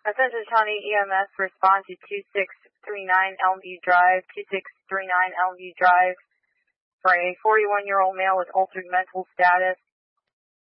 Attention Shawnee EMS, respond to 2639 Elmview Drive, 2639 Elmview Drive for a 41-year-old male with altered mental status.